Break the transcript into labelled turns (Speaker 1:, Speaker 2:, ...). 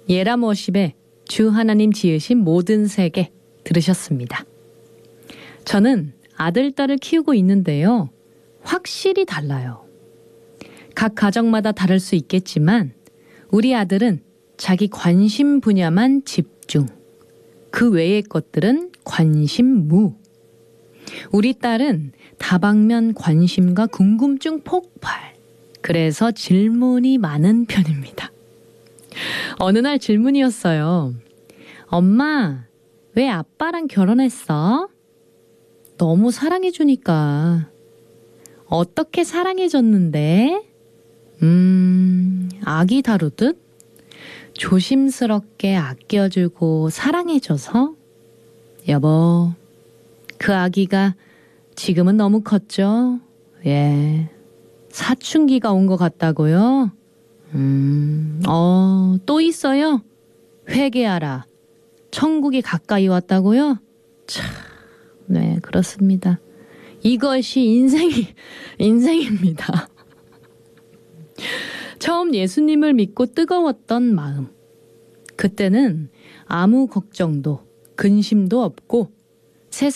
Speaker 1: 예람워십의 주 하나님 지으신 모든 세계 들으셨습니다. 저는 아들, 딸을 키우고 있는데요. 확실히 달라요. 각 가정마다 다를 수 있겠지만 우리 아들은 자기 관심 분야만 집중. 그 외의 것들은 관심무. 우리 딸은 다방면 관심과 궁금증 폭발. 그래서 질문이 많은 편입니다. 어느 날 질문이었어요. 엄마, 왜 아빠랑 결혼했어? 너무 사랑해주니까. 어떻게 사랑해줬는데? 아기 다루듯? 조심스럽게 아껴주고 사랑해줘서? 여보, 그 아기가 지금은 너무 컸죠? 예. 사춘기가 온 것 같다고요? 또 있어요? 회개하라. 천국이 가까이 왔다고요? 참, 네, 그렇습니다. 이것이 인생입니다. 처음 예수님을 믿고 뜨거웠던 마음. 그때는 아무 걱정도 근심도 없고